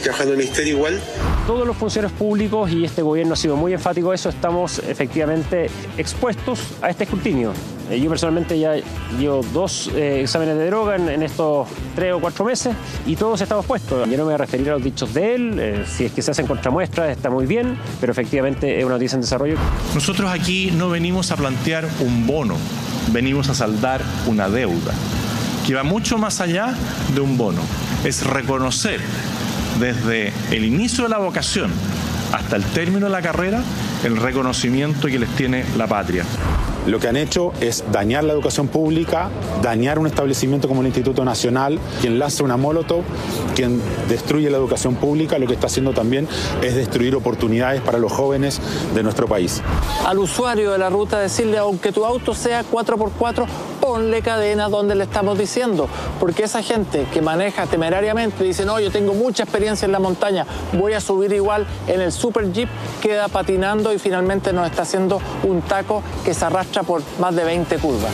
trabajando en el ministerio igual. Todos los funcionarios públicos, y este gobierno ha sido muy enfático en eso, estamos efectivamente expuestos a este escrutinio. Yo personalmente ya llevo 2 exámenes de droga en estos 3 o 4 meses y todos estamos puestos. Yo no me voy a referir a los dichos de él, si es que se hacen contramuestras está muy bien, pero efectivamente es una noticia en desarrollo. Nosotros aquí no venimos a plantear un bono, venimos a saldar una deuda que va mucho más allá de un bono. Es reconocer desde el inicio de la vocación hasta el término de la carrera el reconocimiento que les tiene la patria. Lo que han hecho es dañar la educación pública, dañar un establecimiento como el Instituto Nacional. Quien lanza una molotov, quien destruye la educación pública, lo que está haciendo también es destruir oportunidades para los jóvenes de nuestro país. Al usuario de la ruta decirle, aunque tu auto sea 4x4, ponle cadena donde le estamos diciendo, porque esa gente que maneja temerariamente dice, no, yo tengo mucha experiencia en la montaña, voy a subir igual en el super jeep, queda patinando y finalmente nos está haciendo un taco que se arrastra por más de 20 curvas.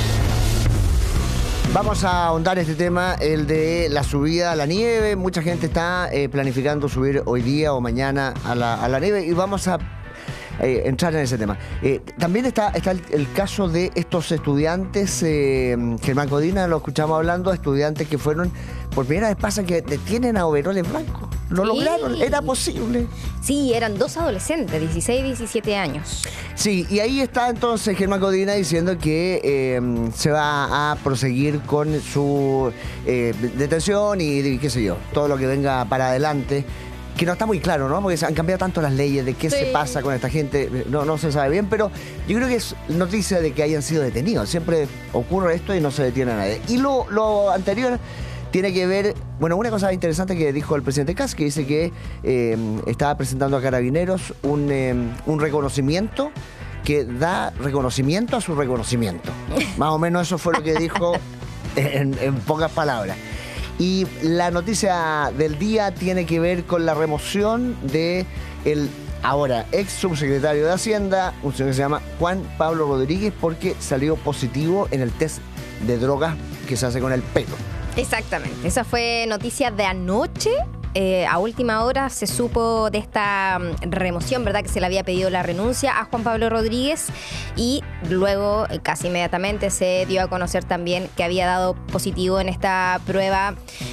Vamos a ahondar este tema, el de la subida a la nieve. Mucha gente está planificando subir hoy día o mañana a la nieve y vamos a entrar en ese tema. También está el caso de estos estudiantes, Germán Codina, lo escuchamos hablando, estudiantes que fueron, por primera vez pasa que detienen a overoles blancos. Lo lograron, era posible. Sí, eran 2 adolescentes, 16 y 17 años. Sí, y ahí está entonces Germán Codina diciendo que se va a proseguir con su detención y qué sé yo, todo lo que venga para adelante. Que no está muy claro, ¿no? Porque han cambiado tanto las leyes de qué se pasa con esta gente, no se sabe bien, pero yo creo que es noticia de que hayan sido detenidos. Siempre ocurre esto y no se detiene a nadie. Y lo anterior tiene que ver, bueno, una cosa interesante que dijo el presidente Kast, que dice que estaba presentando a Carabineros un reconocimiento que da reconocimiento a su reconocimiento. Más o menos eso fue lo que dijo en pocas palabras. Y la noticia del día tiene que ver con la remoción de el ahora ex subsecretario de Hacienda, un señor que se llama Juan Pablo Rodríguez, porque salió positivo en el test de drogas que se hace con el pelo. Exactamente, esa fue noticia de anoche. A última hora se supo de esta remoción, ¿verdad? Que se le había pedido la renuncia a Juan Pablo Rodríguez y luego casi inmediatamente se dio a conocer también que había dado positivo en esta prueba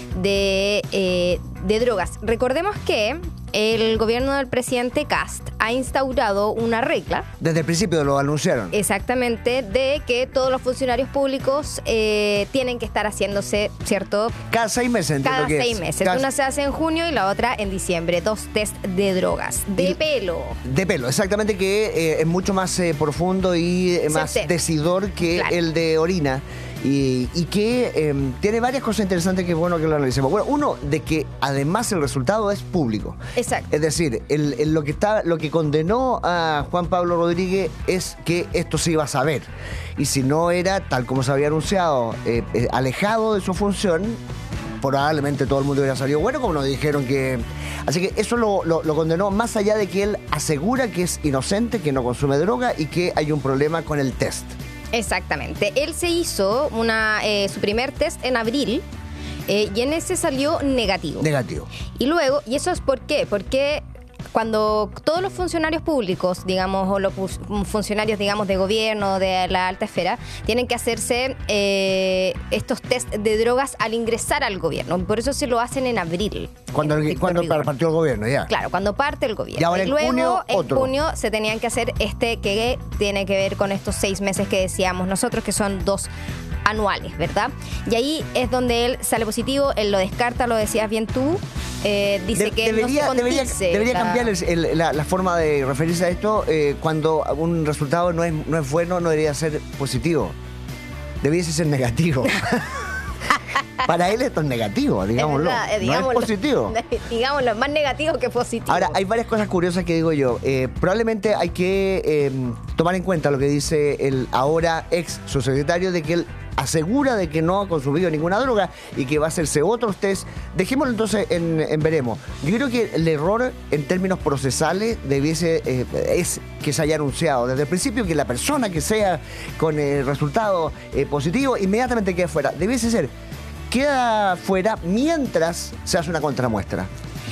de drogas. Recordemos que el gobierno del presidente Kast ha instaurado una regla. Desde el principio lo anunciaron. Exactamente, de que todos los funcionarios públicos tienen que estar haciéndose, ¿cierto? Cada 6 meses. Cada 6 meses. Una se hace en junio y la otra en diciembre. 2 test de drogas. De pelo. De pelo, exactamente, que es mucho más profundo y más decidor que el de orina. Y que tiene varias cosas interesantes que es bueno que lo analicemos. Bueno, uno, de que además el resultado es público. Exacto. Es decir, lo que condenó a Juan Pablo Rodríguez es que esto se iba a saber. Y si no era, tal como se había anunciado, alejado de su función, probablemente todo el mundo hubiera salido bueno, como nos dijeron que... Así que eso lo condenó, más allá de que él asegura que es inocente, que no consume droga y que hay un problema con el test. Exactamente. Él se hizo su primer test en abril y en ese salió negativo. Negativo. Y luego, ¿y eso es por qué? Porque cuando todos los funcionarios públicos, digamos, o los funcionarios, digamos, de gobierno, de la alta esfera, tienen que hacerse estos test de drogas al ingresar al gobierno. Por eso se lo hacen en abril. Cuando partió el gobierno, ya. Claro, cuando parte el gobierno. Y ahora luego, en junio se tenían que hacer que tiene que ver con estos 6 meses que decíamos nosotros, que son 2 anuales, ¿verdad? Y ahí es donde él sale positivo, él lo descarta, lo decías bien tú, dice que debería cambiar la forma de referirse a esto. Cuando un resultado no es bueno, no debería ser positivo, debería ser negativo. Para él esto es negativo, digámoslo. No es positivo. Digámoslo, más negativo que positivo. Ahora, hay varias cosas curiosas que digo yo. Probablemente hay que tomar en cuenta lo que dice el ahora ex subsecretario, de que él asegura de que no ha consumido ninguna droga y que va a hacerse otros test. Dejémoslo entonces en veremos. Yo creo que el error en términos procesales es que se haya anunciado desde el principio que la persona que sea con el resultado positivo inmediatamente quede fuera. Debiese ser, queda fuera mientras se hace una contramuestra.